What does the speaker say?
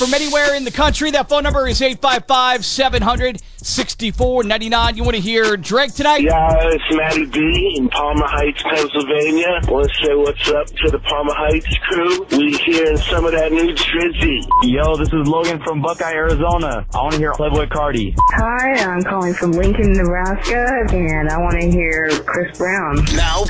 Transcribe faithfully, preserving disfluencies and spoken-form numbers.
from anywhere in the country. That phone number is eight five five, seven hundred, sixty-four ninety-nine. You want to hear Drake tonight? Yeah, it's Matty B in Palmer Heights, Pennsylvania. Want to say what's up to the Palmer Heights crew. We hearing some of that new Drizzy. Yo, this is Logan from Buckeye, Arizona. I want to hear Playboy Cardi. Hi, I'm calling from Lincoln, Nebraska, and I want to hear Chris Brown. Now